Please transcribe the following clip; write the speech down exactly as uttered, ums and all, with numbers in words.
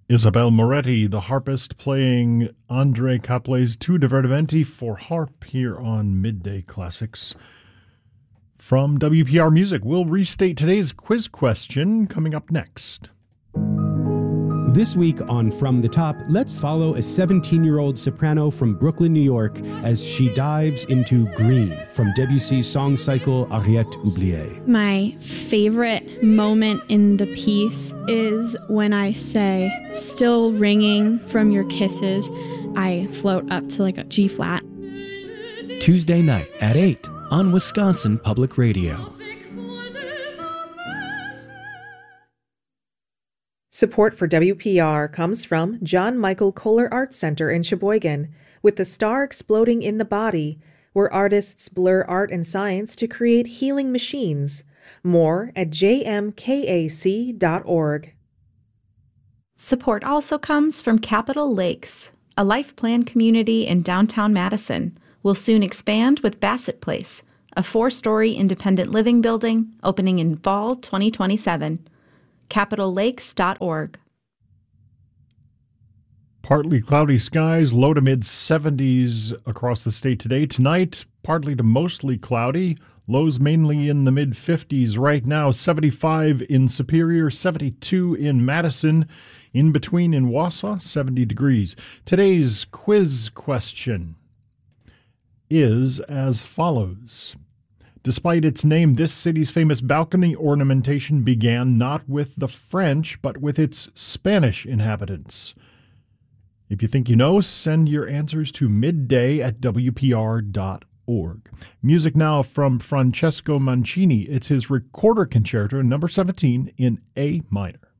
Isabel Moretti, the harpist, playing Andre Caplet's Tu Divertimenti for harp here on Midday Classics. From W P R Music, we'll restate today's quiz question coming up next. This week on From the Top, let's follow a seventeen-year-old soprano from Brooklyn, New York, as she dives into Green from Debussy's song cycle Ariette Oubliée. My favorite moment in the piece is when I say, "Still ringing from your kisses." I float up to like a G flat. Tuesday night at eight on Wisconsin Public Radio. Support for W P R comes from John Michael Kohler Arts Center in Sheboygan, with the star exploding in the body, where artists blur art and science to create healing machines. More at j m k a c dot org. Support also comes from Capitol Lakes, a life plan community in downtown Madison. Will soon expand with Bassett Place, a four-story independent living building opening in fall twenty twenty-seven. capitol lakes dot org. Partly cloudy skies, low to mid seventies across the state today. Tonight, partly to mostly cloudy. Lows mainly in the mid fifties right now. seventy-five in Superior, seventy-two in Madison. In between in Wausau, seventy degrees. Today's quiz question is as follows. Despite its name, this city's famous balcony ornamentation began not with the French, but with its Spanish inhabitants. If you think you know, send your answers to midday at w p r dot org. Music now from Francesco Mancini. It's his Recorder Concerto, number seventeen, in A minor.